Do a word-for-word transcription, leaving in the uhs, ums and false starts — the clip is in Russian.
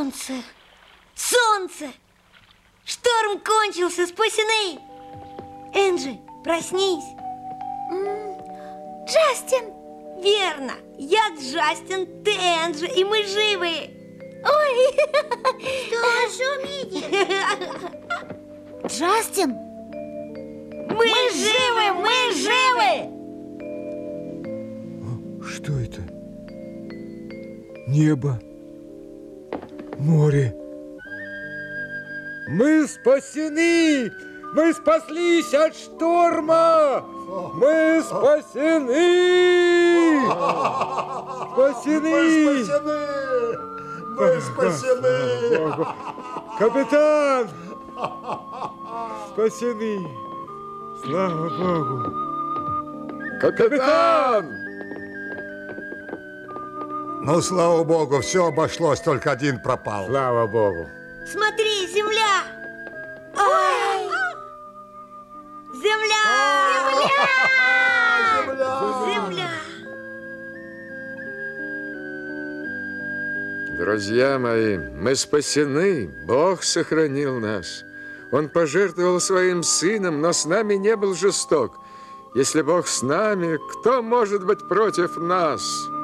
Солнце! Солнце! Шторм кончился, спасены! Энджи, проснись! Джастин! Верно! Я Джастин, ты Энджи, и мы живы! Ой! Что шумите? Джастин! Мы, мы живы! Мы живы! Что это? Небо, море. Мы спасены! Мы спаслись от шторма! Мы спасены! Спасены! Мы спасены! Мы спасены! Капитан! Спасены! Слава Богу! Капитан! Ну, слава Богу, все обошлось, только один пропал. Слава Богу! Смотри, земля! Ой! Земля! Земля! Земля! Друзья мои, мы спасены, Бог сохранил нас. Он пожертвовал своим сыном, но с нами не был жесток. Если Бог с нами, кто может быть против нас?